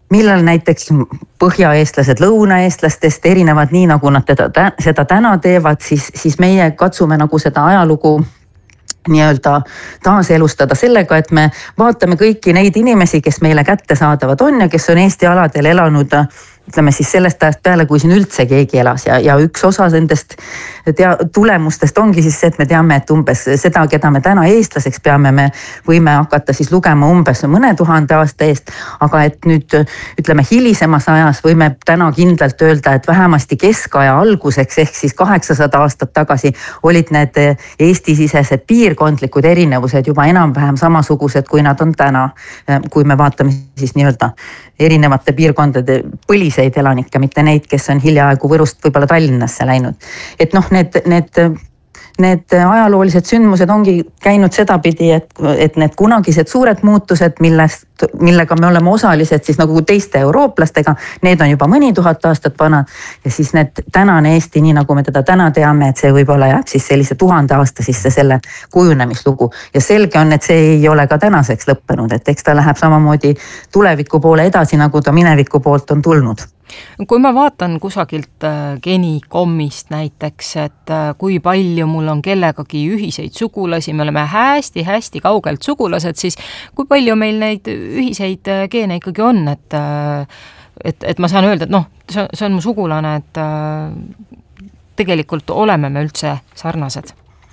millal näiteks põhjaeestlased lõunaeestlastest erinevad nii, nagu nad seda täna teevad, siis meie katsume nagu seda ajalugu nii-öelda taaselustada sellega, et me vaatame kõiki neid inimesi, kes meile kättesaadavad on ja kes on Eesti aladel elanud, ütleme siis sellest ajast peale, kui siin üldse keegi elas ja üks osa nendest tulemustest ongi siis see, et me teame, et umbes seda, keda me täna eestlaseks peame, me võime hakata siis lugema umbes mõne 1000 aasta eest, aga et nüüd ütleme hilisemas ajas võime täna kindlalt öelda, et vähemasti keskaja alguseks ehk siis 800 aastat tagasi olid need Eesti-sisesed piirkondlikud erinevused juba enam-vähem samasugused, kui nad on täna, kui me vaatame siis nii-öelda erinevate piirkondade põliseid elanikke, mitte neid, kes on hiljaaegu Võrust võib-olla Tallinnasse läinud. Et noh, need ajaloolised sündmused ongi käinud sedapidi, et need kunagised suured muutused, millega me oleme osalised siis nagu teiste eurooplastega, need on juba mõni 1000 aastat vanad ja siis need tänane Eesti, nii nagu me teda täna teame, et see võib-olla jääb siis sellise 1000 aasta sisse selle kujunemislugu. Ja selge on, et see ei ole ka tänaseks lõppenud, et eks ta läheb samamoodi tuleviku poole edasi, nagu ta mineviku poolt on tulnud. Kui ma vaatan kusagilt Geni.com'ist näiteks, et kui palju mul on kellegagi ühiseid sugulasi, me oleme hästi kaugelt sugulased, siis kui palju meil neid ühiseid geene ikkagi on, et ma saan öelda, et noh, see on mu sugulane, et tegelikult oleme me üldse sarnased?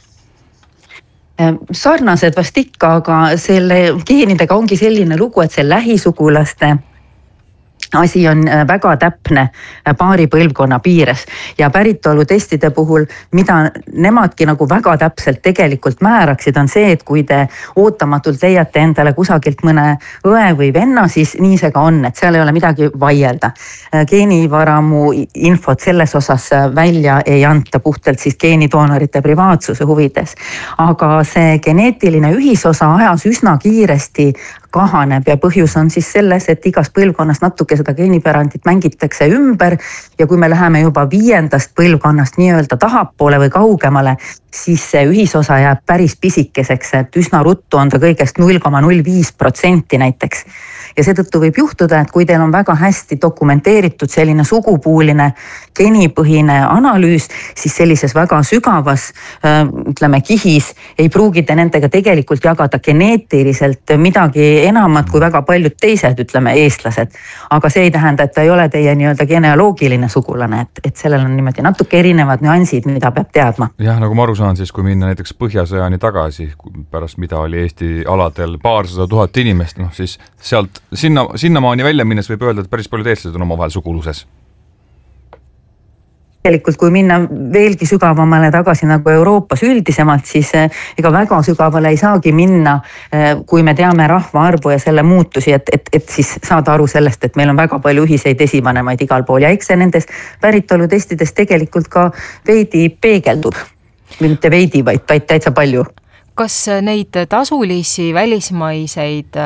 Sarnased vast ikka, aga selle geenidega ongi selline lugu, et see lähisugulaste asi on väga täpne paari põlvkonna piires ja päritolutestide puhul, mida nemadki nagu väga täpselt tegelikult määraksid, on see, et kui te ootamatult leiate endale kusagilt mõne õe või venna, siis nii see ka on, et seal ei ole midagi vaielda. Geenivaramu infot selles osas välja ei anta puhtalt siis geenidoonorite privaatsuse huvides, aga see geneetiline ühisosa ajas üsna kiiresti kahaneb ja põhjus on siis selles, et igas põlvkonnas natuke seda geenipärandit mängitakse ümber ja kui me läheme juba 5. põlvkonnast nii-öelda tahapoole või kaugemale, siis see ühisosa jääb päris pisikeseks, et üsna ruttu on ta kõigest 0,05% näiteks. Ja seetõttu võib juhtuda, et kui teil on väga hästi dokumenteeritud selline sugupuuline genipõhine analüüs, siis sellises väga sügavas, ütleme, kihis ei pruugi te nendega tegelikult jagada geneetiliselt midagi enamat kui väga paljud teised, ütleme, eestlased. Aga see ei tähenda, et ta ei ole teie nii-öelda genealoogiline sugulane, et sellel on niimoodi natuke erinevad nüansid, mida peab teadma. Jah, nagu ma aru saan, siis kui minna näiteks Põhjasõjani tagasi, pärast mida oli Eesti aladel 200 000 inimest, noh siis sealt sinnamaani välja minnes võib öelda, et päris paljud eestlased on omavahel suguluses. Tegelikult kui minna veelgi sügavamale tagasi nagu Euroopas üldisemalt, siis ega väga sügavale ei saagi minna, kui me teame rahvaarvu ja selle muutusi, et siis saada aru sellest, et meil on väga palju ühiseid esivanemaid igal pool ja eks see nendes päritolutestides tegelikult ka veidi peegeldub. Mitte veidi, vaid täitsa palju. Kas neid tasulisi välismaiseid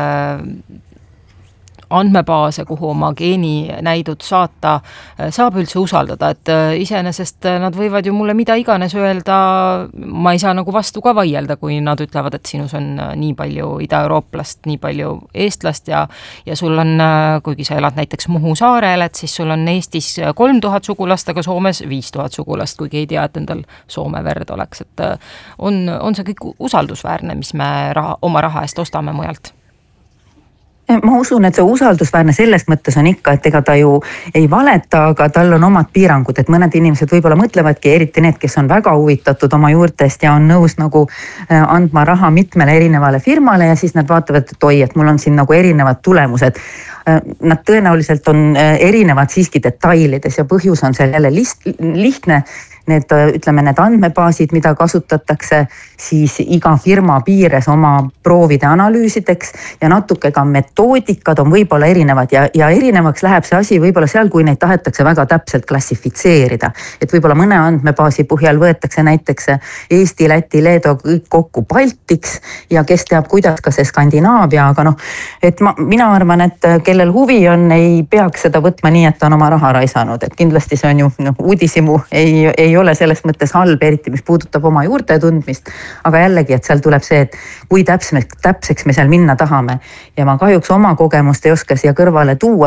andmebaase, kuhu oma geeninäidud saata, saab üldse usaldada, et iseenesest nad võivad ju mulle mida iganes öelda, ma ei saa nagu vastu ka vaielda, kui nad ütlevad, et sinus on nii palju ida-eurooplast, nii palju eestlast ja sul on, kuigi sa elad näiteks Muhu saarel, et siis sul on Eestis 3000 sugulast, aga Soomes 5000 sugulast, kuigi ei tea, et endal Soome verd oleks, et on see kõik usaldusväärne, mis me oma raha eest ostame mujalt? Ma usun, et see usaldusväärne selles mõttes on ikka, et ega ta ju ei valeta, aga tal on omad piirangud, et mõned inimesed võib-olla mõtlevadki, eriti need, kes on väga huvitatud oma juurtest ja on nõus nagu andma raha mitmele erinevale firmale ja siis nad vaatavad, et oi, et mul on siin nagu erinevad tulemused. Nad tõenäoliselt on erinevad siiski detailides ja põhjus on sellele lihtne. Need andmebaasid, mida kasutatakse siis iga firma piires oma proovide analüüsideks ja natuke ka metoodikad on võib-olla erinevad ja erinevaks läheb see asi võib-olla seal, kui neid tahetakse väga täpselt klassifitseerida. Et võib-olla mõne andmebaasi põhjal võetakse näiteks Eesti, Läti, Leedu kõik kokku Baltiks ja kes teab, kuidas ka see Skandinaavia, aga et mina arvan, et kellel huvi on, ei peaks seda võtma nii, et on oma raha raisanud, et kindlasti see on ju uudisimu, ei ole selles mõttes halb, eriti mis puudutab oma juurte tundmist, aga jällegi, et seal tuleb see, et kui täpseks me seal minna tahame ja ma kahjuks oma kogemust ei oska siia kõrvale tuua,